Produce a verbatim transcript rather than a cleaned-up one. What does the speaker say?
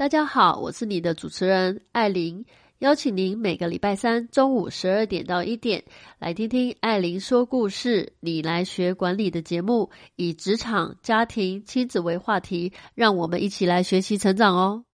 大家好，我是你的主持人艾琳，邀请您每个礼拜三中午十二点到一点来听听艾琳说故事，你来学管理的节目，以职场、家庭、亲子为话题，让我们一起来学习成长哦。